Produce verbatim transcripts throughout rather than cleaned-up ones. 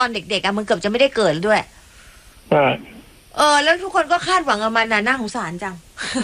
ตอนเด็กๆอะมันเกือบจะไม่ได้เกิดด้วยใช่เออแล้วทุกคนก็คาดหวังกับมันน่ะน่าสงสารจัง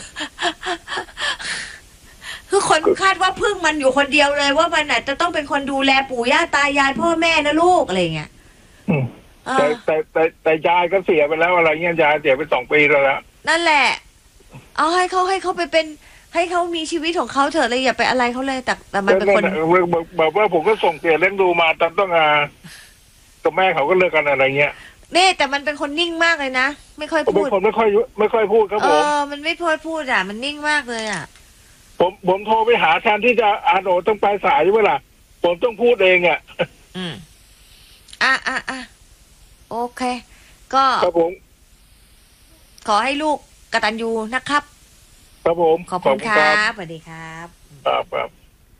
คือคนคาดว่าพึ่งมันอยู่คนเดียวเลยว่ามันน่ะจะต้องเป็นคนดูแลปู่ย่าตายายพ่อแม่นะลูกอะไรเงี้ยแต่แต่แต่แต่ยายก็เสียไปแล้วอะไรเงี้ยยายเสียไปสองปีแล้วละนั่นแหละเอาให้เขาให้เขาไปเป็นให้เขามีชีวิตของเขาเถอะเลยอย่าไปอะไรเขาเลยแต่แต่มันเป็นคนแบบว่าผมก็ส่งเสียเลี้ยงดูมาตอนต้องอากับแม่เขาก็เลิกกันอะไรเงี้ยนี่แต่มันเป็นคนนิ่งมากเลยนะไม่ค่อยพูดเป็นคนไม่ค่อยไม่ค่อยพูดครับผมเออมันไม่ค่อยพูดอ่ะมันนิ่งมากเลยอ่ะผมผมโทรไปหาแทนที่จะอ่านโอต้องไปสายใช่ไหมล่ะผมต้องพูดเองอ่ะอืมอ่ะอ่ะอ่ะโอเคก็ครับผมขอให้ลูกกตัญญูนะครับครับผมขอบคุณครับสวัสดีครับครับครับ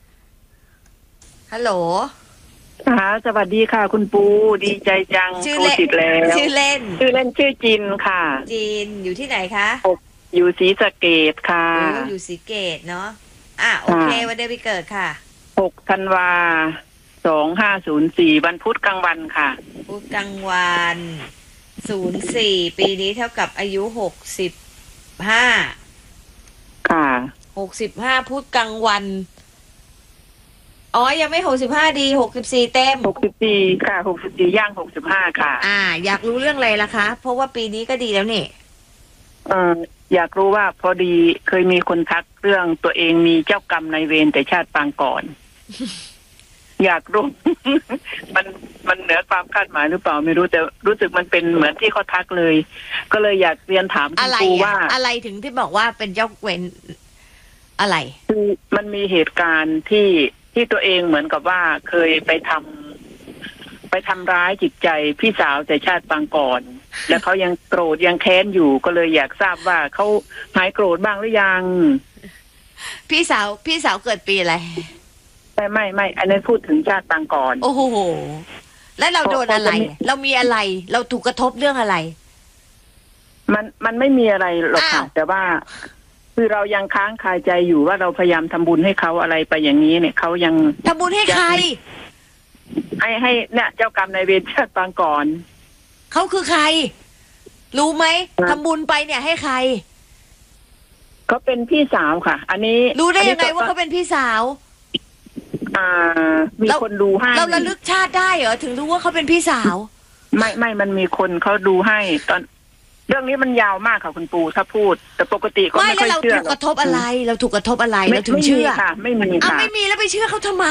ฮัลโหลค่ะสวัสดีค่ะคุณปูดีใจจังชื่อเล่นชื่อเล่นชื่อเล่นชื่อจินค่ะจินอยู่ที่ไหนคะอยู่ศรีสะเกษค่ะอยู่ศรีเกษเนาะอ่ะโอเควันเดือนปีเกิดค่ะหกธันวาสองห้าศูนย์สี่วันพุธกลางวันค่ะพุธกลางวันศูนย์สี่ปีนี้เท่ากับอายุหกสิบห้าค่ะหกสิบห้าพุธกลางวันอ๋อยังไม่หกสิบห้าดีหกสิบสี่เต็มหกสิบสี่ค่ะหกสิบสี่ย่างหกสิบห้าค่ะอ่าอยากรู้เรื่องอะไรล่ะคะเพราะว่าปีนี้ก็ดีแล้วนี่เอออยากรู้ว่าพอดีเคยมีคนทักเรื่องตัวเองมีเจ้ากรรมนายเวรแต่ชาติปางก่อน อยากรู้ มันมันเหนือความคาดหมายหรือเปล่าไม่รู้แต่รู้สึกมันเป็นเหมือนที่เขาทักเลยก็เลยอยากเรียนถามคุณครูว่าอะไรถึงที่บอกว่าเป็นเจ้าเวรอะไรคือมันมีเหตุการณ์ที่ที่ตัวเองเหมือนกับว่าเคยไปทำไปทำร้ายจิตใจพี่สาวแต่ชาติปางก่อนแล้วเขายังโกรธยังแค้นอยู่ก็เลยอยากทราบว่าเขาหายโกรธบ้างหรือยังพี่สาวพี่สาวเกิดปีอะไรไม่ไม่ไม่อันนี้พูดถึงชาติปางก่อนโอ้โหแล้วเราโดนอะไรเรามีอะไรเราถูกกระทบเรื่องอะไรมันมันไม่มีอะไรหรอกค่ะแต่ว่าคือเรายังค้างคาใจอยู่ว่าเราพยายามทำบุญให้เขาอะไรไปอย่างนี้เนี่ยเขายังทำบุญให้ใครให้ให้เนี่ยเจ้ากรรมนายเวรชาติปางก่อนเขาคือใครรู้ไหมทำบุญไปเนี่ยให้ใครเขาเป็นพี่สาวค่ะอันนี้รู้ได้ยังไงว่าเขาเป็นพี่สาวอ่ามีคนดูให้เราระลึกชาติได้เหรอถึงรู้ว่าเขาเป็นพี่สาวไม่ไม่มันมีคนเขาดูให้ตอนเรื่องนี้มันยาวมากค่ะคุณปูถ้าพูดแต่ปกติก็ไม่ค่อยเชื่อเราถูกกระทบอะไรเราถูกกระทบอะไรเราถึงเชื่อค่ะไม่มีค่ะอ้าวไม่มีแล้วไปเชื่อเขาทำไม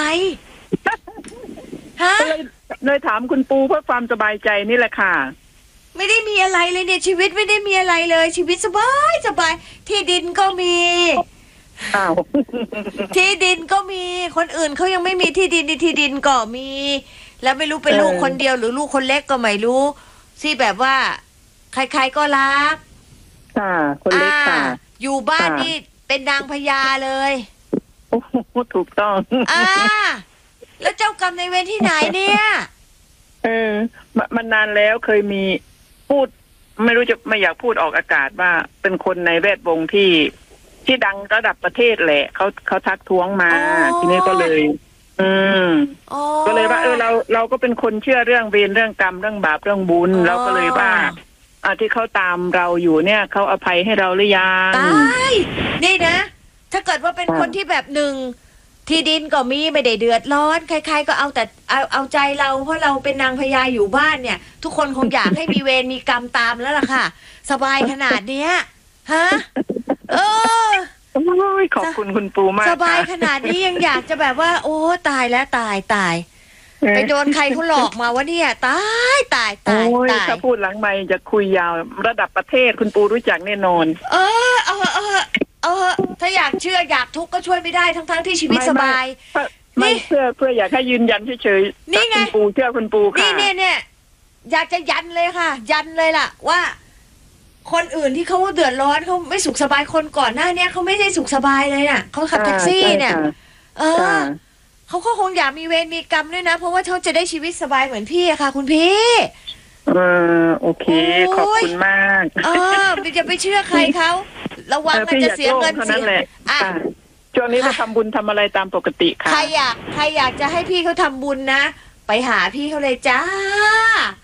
ฮะเลยเลยถามคุณปูเพื่อความสบายใจนี่แหละค่ะไม่ได้มีอะไรเลยเนี่ยชีวิตไม่ได้มีอะไรเลยชีวิตสบายสบายที่ดินก็มีอ้าวที่ดินก็มีคนอื่นเขายังไม่มีที่ดินที่ดินก็มีแล้วไม่รู้เป็นลูกคนเดียวหรือลูกคนเล็กก็ไม่รู้ที่แบบว่าใครๆก็รักค่ะคนเล็กค่ะอยู่บ้านนี่เป็นนางพญาเลยโอ้ถูกต้องอ่าแล้วเจ้ากรรมนายเวรที่ไหนเนี่ยเออมันนานแล้วเคยมีพูดไม่รู้จะไม่อยากพูดออกอากาศว่าเป็นคนในแวดวงที่ที่ดังระดับประเทศแหละเขาเขาทักท้วงมาทีนี้ก็เลยอืมก็เลยว่าเออเราเราก็เป็นคนเชื่อเรื่องเวรเรื่องกรรมเรื่องบาปเรื่องบุญเราก็เลยว่าอ่าที่เขาตามเราอยู่เนี่ยเขาอภัยให้เราหรือยังตายนี่นะถ้าเกิดว่าเป็นคนที่แบบหนึ่งที่ดินก็มีไม่ได้เดือดร้อนใครๆก็เอาแต่เอาเอาใจเราเพราะเราเป็นนางพญาอยู่บ้านเนี่ยทุกคนคงอยากให้มีเวรมีกรรมตามแล้วล่ะค่ะสบายขนาดเนี้ยฮะเออขอบคุณคุณปูมากสบายขนาดนี้ยังอยากจะแบบว่าโอ้ตายแล้วตายตายไปโดนใครเขาหลอกมาวะเนี่ยตายตายตายตายถ้าพูดหลังไมค์จะคุยยาวระดับประเทศคุณปูรู้จักแน่นอนเออเออเออเออถ้าอยากเชื่ออยากทุกข์ก็ช่วยไม่ได้ทั้งๆที่ชีวิตสบายไม่เพื่อเพื่ออยากให้ยืนยันเฉยๆนี่ไงคุณปูเชื่อคุณปูค่ะนี่เนี่ยเนี่ยอยากจะยันเลยค่ะยันเลยล่ะว่าคนอื่นที่เขาเดือดร้อนเขาไม่สุขสบายคนก่อนหน้านี้เขาไม่ได้สุขสบายเลยน่ะเขาขับแท็กซี่เนี่ยเออเขาก็คงอยากมีเวรมีกรรมด้วยนะเพราะว่าเขาจะได้ชีวิตสบายเหมือนพี่อะค่ะคุณพี่เออโอเคขอบคุณมากเอออย่าไปเชื่อใครเขาระวังมันจะเสียเงินเสียอ่ะช่วงนี้ก็ทำบุญทำอะไรตามปกติค่ะใครอยากใครอยากจะให้พี่เขาทำบุญนะไปหาพี่เขาเลยจ้า